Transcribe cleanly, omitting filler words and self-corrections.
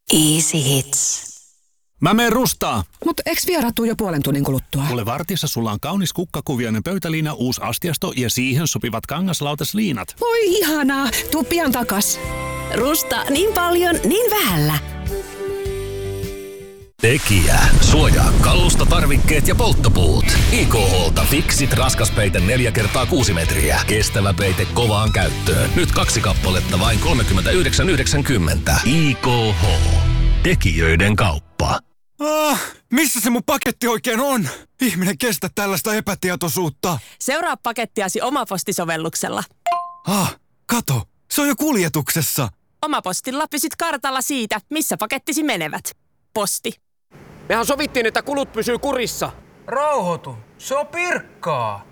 Easy Hits. Mä meen rustaa. Mut eks vieraat tuu jo puolen tunnin kuluttua? Kuule, vartissa sulla on kaunis kukkakuvioinen pöytäliina, uusi astiasto ja siihen sopivat kangaslautasliinat. Oi ihanaa, tuu pian takas. Rusta niin paljon, niin vähällä. Tekijä. Suojaa kalusta, tarvikkeet ja polttopuut. IKH:lta Fixit raskaspeite 4x6 metriä. Kestävä peite kovaan käyttöön. Nyt 2 kappaletta vain 39,90. IKH. Tekijöiden kauppa. Missä se mun paketti oikein on? Ihminen kestä tällaista epätietoisuutta. Seuraa pakettiasi Omaposti-sovelluksella. Kato, se on jo kuljetuksessa. Omapostilla pysyt kartalla siitä, missä pakettisi menevät. Posti. Mehän sovittiin, että kulut pysyy kurissa. Rauhoitu, se on Pirkkaa.